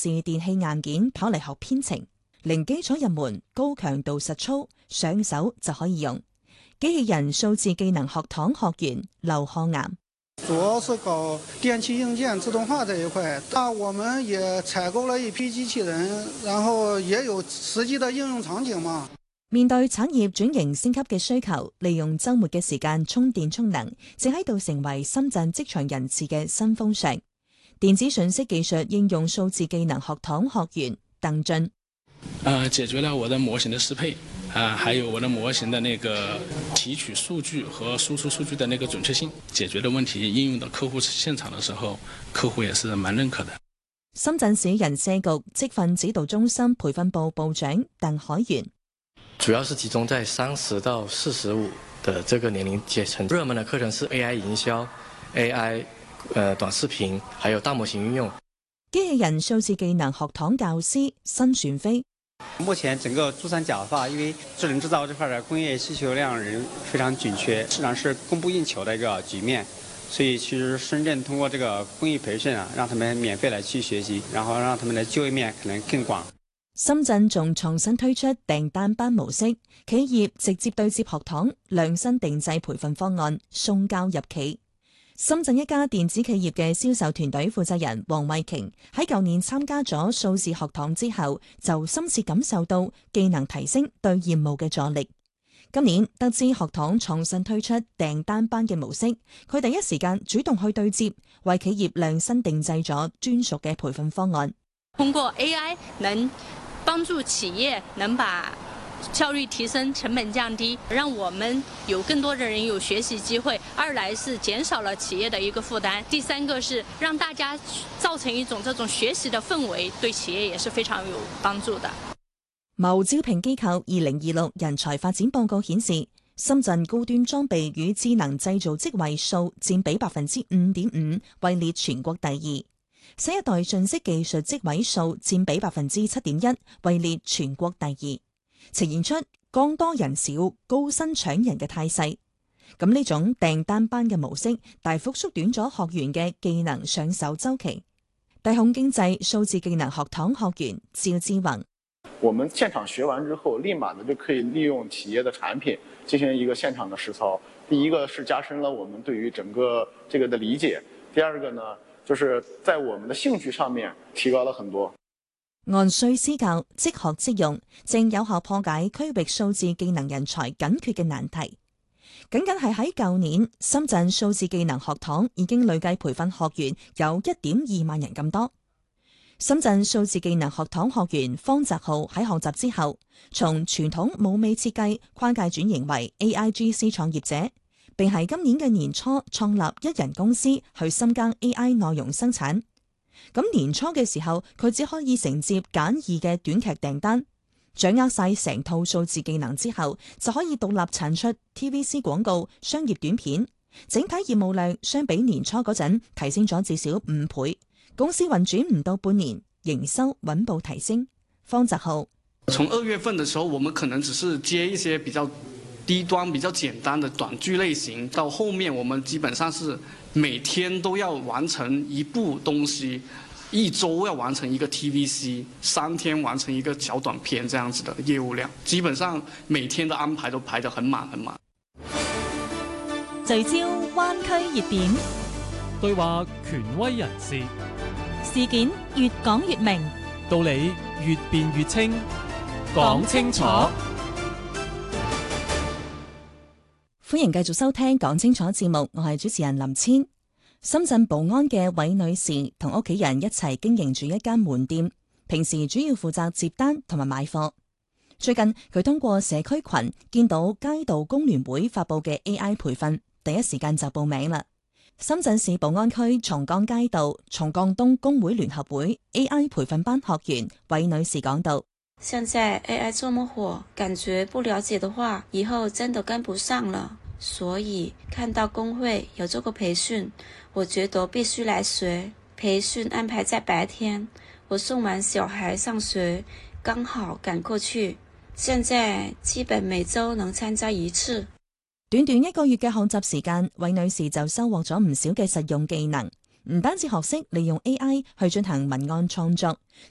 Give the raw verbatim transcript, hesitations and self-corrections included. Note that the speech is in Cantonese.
視電器硬件跑嚟學編程，零基礎入門，高強度實操，上手就可以用。機器人數字技能學堂學員劉漢岩， 主要是搞電氣硬件自動化這一塊，那我們也採購了一批機器人，然後也有實際的應用場景嘛。 面對產業轉型升級嘅需求，利用週末嘅時間充電充能，正喺度成為深圳職場人士嘅新風尚。電子信息技術應用數字技能學堂學員鄧俊， 呃，解決了我的模型的適配啊，還有我的模型的那個提取數據和輸出數據的那個準確性，解決的問題應用到客戶現場的時候，客戶也是蠻認可的。 深圳市人社局職訓指導中心培訓部部長鄧海源， 主要是集中在三十到四十五的這個年齡階層，熱門的課程是 A I 營銷、A I 呃短視頻，還有大模型運用。 機器人數字技能學堂教師申旋飛， 目前整個珠三角的話，因為智能製造這塊的工業需求量人非常緊缺，市場是供不應求的一個局面，所以其實深圳通過這個公益培訓啊，讓他們免費來去學習，然後讓他們的就業面可能更廣。 深圳仲創新推出訂單班模式，企業直接對接學堂，量身定製培訓方案送交入企。深圳一家電子企業嘅銷售團隊負責人黃慧瓊喺舊年參加咗數字學堂之後，就深切感受到技能提升對業務嘅助力。今年得知學堂創新推出訂單班嘅模式，佢第一時間主動去對接，為企業量身定製咗專屬嘅培訓方案。 通過 A I 能幫助企業能把效率提升，成本降低，讓我們有更多的人有學習機會。二來是減少了企業的一個負擔，第三個是讓大家造成一種這種學習的氛圍，對企業也是非常有幫助的。 某招聘機構二零二六人才發展報告顯示，深圳高端裝備與智能製造職位數佔比百分之五點五，位列全國第二。新一代信息技術職位數佔比百分之七點一，位列全國第二，呈現出剛多人少、高薪搶人嘅態勢。咁呢種訂單班嘅模式，大幅縮短咗學員嘅技能上手週期。大孔經濟數字技能學堂學員趙志宏， 我們現場學完之後，立馬的就可以利用企業的產品進行一個現場的實操。第一個是加深了我們對於整個這個的理解，第二個呢，就是在我們的興趣上面提高了很多。 按需施教，即學即用，正有效破解區域數字技能人才緊缺嘅難題。僅僅係喺舊年，深圳數字技能學堂已經累計培訓學員有一點二萬人咁多。深圳數字技能學堂學員方澤浩喺學習之後，從傳統舞美設計跨界轉型為 A I G C 創業者，並喺今年嘅年初創立一人公司去深耕 A I 內容生產。咁年初嘅時候，佢只可以承接簡易嘅短劇訂單，掌握晒成套數字技能之後，就可以獨立產出 T V C 廣告、商業短片，整體業務量相比年初嗰陣提升咗至少五倍。公司運轉唔到半年，營收穩步提升。方澤浩， 從二月份的時候，我們可能只是接一些比較低端、比較簡單的短劇類型，到後面我們基本上是每天都要完成一部東西，一周要完成一個 T V C， 三天完成一個小短片，這樣子的業務量，基本上每天的安排都排得很滿很滿。 聚焦灣區熱點， 對話權威人士， 事件越講越明， 道理越辯越清，講清楚。 歡迎繼續收聽講清楚節目，我係主持人林千。深圳寶安嘅韋女士同屋企人一齊經營住一間門店，平時主要負責接單同埋買貨。最近佢通過社區群見到街道工聯會發佈嘅 A I 培訓，第一時間就報名啦。深圳市寶安區松江街道松江東工會聯合會 A I 培訓班學員韋女士講道： 現在 A I 這麼火，感覺不了解的話，以後真的跟不上了。所以看到工會有這個培訓，我覺得必須來學。培訓安排在白天，我送完小孩上學，剛好趕過去。現在基本每周能參加一次。 短短一個月嘅學習時間，韋女士就收穫咗唔少嘅實用技能，唔單止學識利用 A I 去進行文案創作，